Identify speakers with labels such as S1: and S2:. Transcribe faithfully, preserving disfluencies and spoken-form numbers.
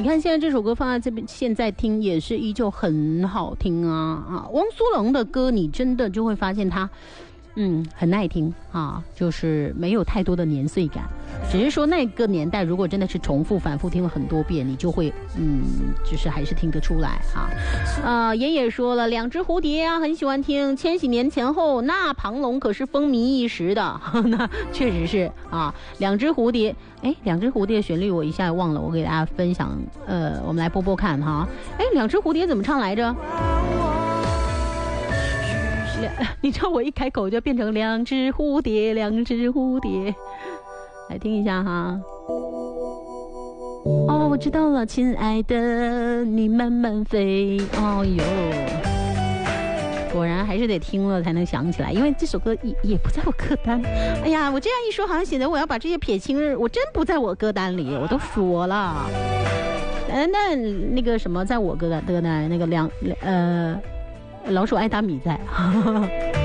S1: 你看现在这首歌放在这边，现在听也是依旧很好听啊啊！汪苏泷的歌，你真的就会发现他。嗯，很耐听啊，就是没有太多的年岁感，只是说那个年代如果真的是重复反复听了很多遍，你就会嗯，就是还是听得出来啊。呃，爷爷说了，两只蝴蝶啊，很喜欢听。千禧年前后，那庞龙可是风靡一时的，那确实是啊。两只蝴蝶，哎，两只蝴蝶的旋律我一下忘了，我给大家分享，呃，我们来播播看哈。哎，两只蝴蝶怎么唱来着？你知道我一开口就变成两只蝴蝶，两只蝴蝶，来听一下哈。哦，我知道了，亲爱的，你慢慢飞。哦哟，果然还是得听了才能想起来，因为这首歌也也不在我歌单。哎呀，我这样一说，好像显得我要把这些撇清，我真不在我歌单里，我都说了。呃，那那个什么，在我歌单歌单那个两呃。老鼠爱大米在